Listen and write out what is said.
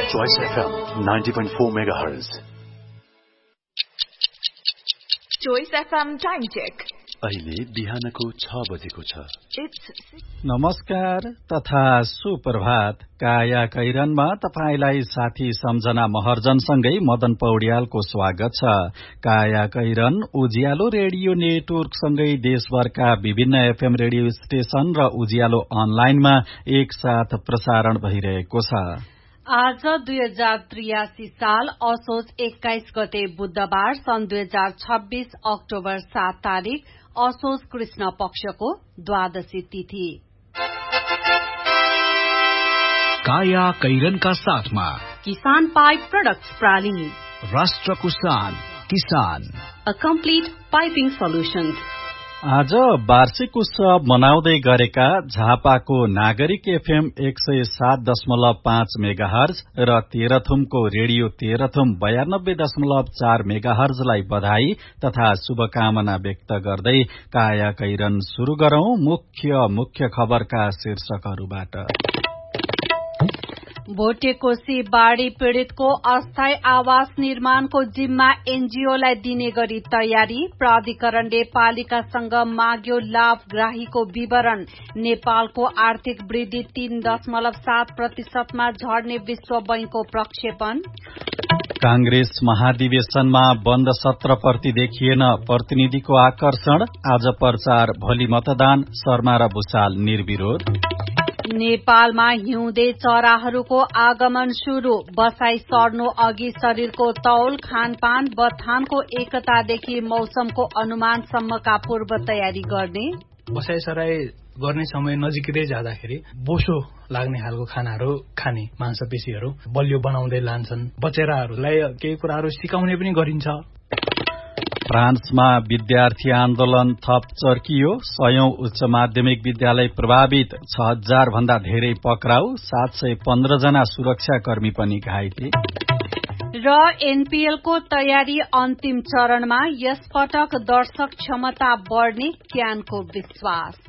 Choice FM 90.4 MHz. Choice FM time check. अहिले बिहानको 6 बजेको छ. नमस्कार तथा सुप्रभात. काया कैरनमा तपाईलाई साथी सम्झना महर्जनसँगै मदन पौड्यालको स्वागत छ. काया कैरन उज्यालो रेडियो नेटवर्कसँगै देशभरका विभिन्न एफएम रेडियो स्टेशन र उज्यालो अनलाइनमा एकसाथ प्रसारण भइरहेको छ. आज 2083 साल असोज 21 गते बुधबार सन् 2026 अक्टोबर 7 तारिक असोज कृष्ण पक्षको द्वादशी तिथि. काया कैरनका साथमा किसान पाइप प्रोडक्ट्स प्राली, राष्ट्रको शान किसान, अ कम्प्लिट पाइपिङ सोल्युशन्स. आज वार्षिक उत्सव मनाउँदै गरेका झापाको नागरिक एफएम 107.5 मेगाहर्ज र तेह्रथुमको रेडियो तेह्रथुम 92.4 मेगाहर्जलाई बधाई तथा शुभकामना व्यक्त गर्दै काया कैरन शुरू गरौं. मुख्य खबरका शीर्षकहरूबाट. भोटेकोशी बाढ़ी पीड़ितको अस्थायी आवास निर्माणको जिम्मा एनजीओलाई दिने गरी तयारी. प्राधिकरणले पालिकासँग माग्यो लाभग्राहीको विवरण. नेपालको आर्थिक वृद्धि 3.7% झर्ने विश्व बैंकको प्रक्षेपण. कांग्रेस महाधिवेशनमा बन्द सत्रप्रति देखिएन प्रतिनिधिको आकर्षण. आज प्रचार भोलि मतदान. शर्मा र भुषाल निर्विरोध. नेपालमा हिउँदे चराहरूको आगमन शुरू. बसाई सर्नु अघि शरीरको तौल, खानपान, बथानको एकतादेखि मौसमको अनुमानसम्मका पूर्व तयारी गर्ने. बसाई सराई गर्ने समय नजिकै जाँदाखेरि बोसो लाग्ने खालको खानाहरू खाने, मांसपेशीहरू बलियो बनाउँदै लान्छन्. बचेराहरूलाई केही कुराहरू सिकाउने पनि गरिन्छ. फ्रान्समा विद्यार्थी आन्दोलन थप चर्कियो. 100औं उच्च माध्यमिक विद्यालय प्रभावित. 6000 भन्दा धेरै पक्राउ. 715 जना सुरक्षाकर्मी पनि घाइते. र एनपीएलको तयारी अन्तिम चरणमा. यस पटक दर्शक क्षमता बढ़ने क्यानको विश्वास.